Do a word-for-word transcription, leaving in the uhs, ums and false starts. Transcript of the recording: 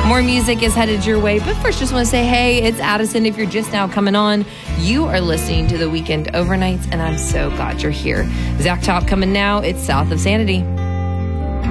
More music is headed your way. But first, just want to say, hey, it's Addison. If you're just now coming on, you are listening to the Weekend Overnights, and I'm so glad you're here. Zach Top coming now. It's South of Sanity.